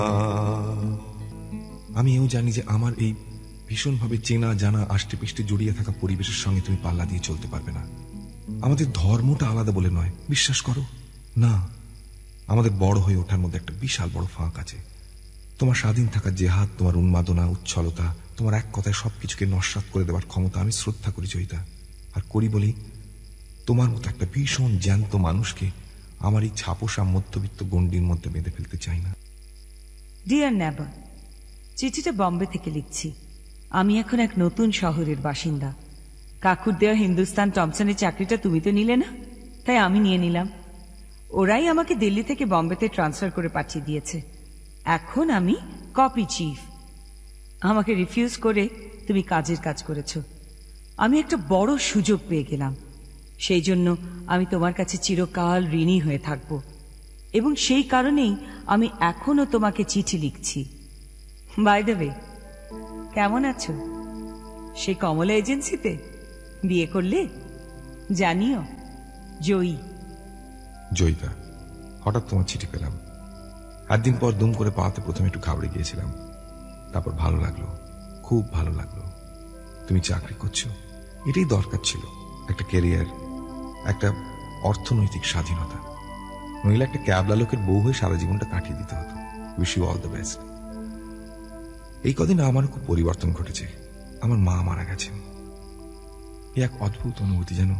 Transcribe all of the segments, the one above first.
আমি এও জানি যে আমার এই ভীষণভাবে চেনা জানা আষ্টে পিষ্টে জড়িয়ে থাকা পরিবেশের সঙ্গে তুমি পাল্লা দিয়ে চলতে পারবে না। আমাদের ধর্মটা আলাদা বলে নয়, বিশ্বাস করো না, আমাদের বড় হয়ে ওঠার মধ্যে একটা বিশাল বড় ফাঁক আছে। তোমার স্বাধীন থাকার জেহাদ, তোমার উন্মাদনা, উচ্ছলতা, তোমার এক কথায় সবকিছুকে নস্যাৎ করে দেওয়ার ক্ষমতা আমি শ্রদ্ধা করি জয়িতা। আর করি বলেই তোমার মতো একটা ভীষণ জ্যান্ত মানুষকে আমার এই ছাপোষা মধ্যবিত্ত গণ্ডির মধ্যে বেঁধে ফেলতে চাই না। ডিয়ার নেবা, চিঠিটা বম্বে থেকে লিখছি। আমি এখন এক নতুন শহরের বাসিন্দা। কাকুর দেওয়া হিন্দুস্তান টমসনের চাকরিটা তুমি তো নিলে না, তাই আমি নিয়ে নিলাম। ওরাই আমাকে দিল্লি থেকে বম্বেতে ট্রান্সফার করে পাঠিয়ে দিয়েছে। এখন আমি কপি চিফ। আমাকে রিফিউজ করে তুমি কাজের কাজ করেছ। আমি একটা বড় সুযোগ পেয়ে গেলাম, সেই জন্য আমি তোমার কাছে চিরকাল ঋণী হয়ে থাকব। এবং সেই কারণেই আমি এখনো তোমাকে চিঠি লিখছি। বাই দ্য ওয়ে, কেমন আছো? সে কমলা এজেন্সিতে বিয়ে করলে? জানিও, জয়ী। জয়িতা, হঠাৎ তোমার চিঠি পেলাম। একদিন পর দুম করে পাওয়াতে প্রথমে একটু ঘাবড়ে গিয়েছিলাম, তারপর ভালো লাগলো, খুব ভালো লাগলো। তুমি চাকরি করছো, এটাই দরকার ছিল। একটা ক্যারিয়ার, একটা অর্থনৈতিক স্বাধীনতা। নইলে একটা ক্যাবলা লোকের বউ হয়ে সারা জীবনটা কাটিয়ে দিতে হতো। Wish you all the best. এই কদিন আমারও খুব পরিবর্তন ঘটেছে। আমার মা মারা গেছেন, এক অদ্ভুত অনুভূতি যেন।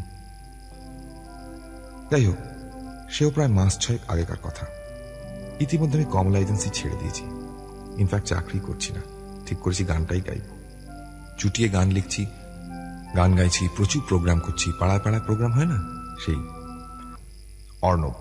যাই হোক, সেও প্রায় মাস 6 আগেকার কথা। ইতিমধ্যে আমি কমলা এজেন্সি ছেড়ে দিয়েছি। ইনফ্যাক্ট চাকরি করছি না, ঠিক করেছি গানটাই গাইব। চুটিয়ে গান লিখছি, গান গাইছি, প্রচুর প্রোগ্রাম করছি। পাড়ায় পাড়ায় প্রোগ্রাম হয় না, সেই। অর্ণব,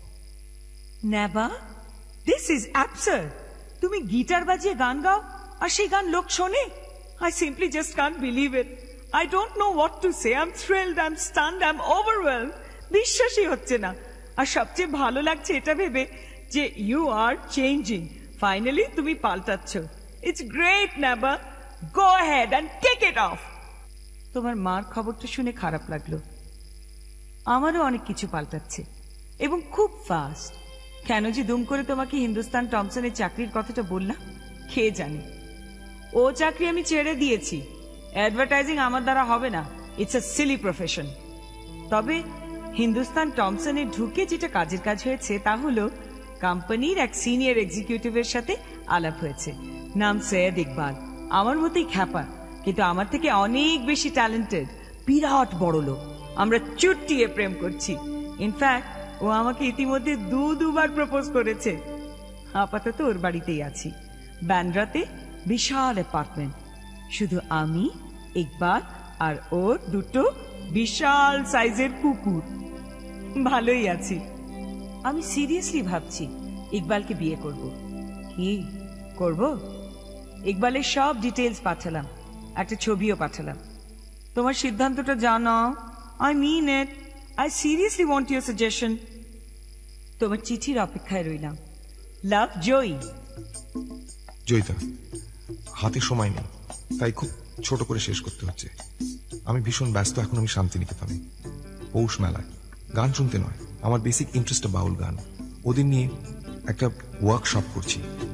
নেবা, দিস ইজ অ্যাবসার্ড। তুমি গিটার বাজিয়ে গান গাও আর সেই গান লোক শোনে? I simply just can't believe it. I don't know what to say. I am thrilled, I am stand, I am overwhelmed. বিশ্বাসই হচ্ছে না। আর সবচেয়ে ভালো লাগছে এটা ভেবে যে ইউ আর চেঞ্জিং। ফাইনালি তুমি পাল্টাচ্ছ। ইটস গ্রেট নেবা, go ahead and take it off. তোমার মার খবরটা শুনে খারাপ লাগলো। আমারও অনেক কিছু পাল্টাচ্ছে এবং খুব ফাস্ট। কেন যে দুম করে তোমাকে হিন্দুস্তান টমসনের চাকরির কথাটা বললাম কে জানে। ও চাকরি আমি ছেড়ে দিয়েছি। অ্যাডভার্টাইজিং আমার দ্বারা হবে না, ইটস আ সিলি প্রফেশন। তবে হিন্দুস্তান টমসনে ঢুকে যেটা কাজের কাজ হয়েছে তা হলো কোম্পানির এক সিনিয়র এক্সিকিউটিভের সাথে আলাপ হয়েছে। নাম সৈয়দ ইকবাল। আমার মতোই খ্যাপা, কিন্তু আমার থেকে অনেক বেশি ট্যালেন্টেড, বিরাট বড় লোক। আমরা চুটিয়ে প্রেম করছি। ইনফ্যাক্ট ও আমাকে ইতিমধ্যে দুবার প্রপোজ করেছে। আপাতত ওর বাড়িতেই আছি, ব্যান্ড্রাতে, বিশাল অ্যাপার্টমেন্ট। শুধু আমি, ইকবাল আর ওর 2 বিশাল সাইজের কুকুর। ভালোই আছি। আমি সিরিয়াসলি ভাবছি ইকবালকে বিয়ে করব। কি করব? ইকবালের সব ডিটেলস পাঠালাম, একটা ছবিও পাঠালাম। তোমার সিদ্ধান্তটা জানাও। I mean it. I seriously want your suggestion. তোমার চিঠির অপেক্ষায় রইলাম। লাভ, জয়ী। জয়িতা, হাতে সময় নেই, তাই খুব ছোট করে শেষ করতে হচ্ছে। আমি ভীষণ ব্যস্ত এখন। আমি শান্তিনিকেতনে পৌষ মেলায় গান শুনতে নয়, আমার বেসিক ইন্টারেস্ট বাউল গান। ওদের নিয়ে একটা ওয়ার্কশপ করছি।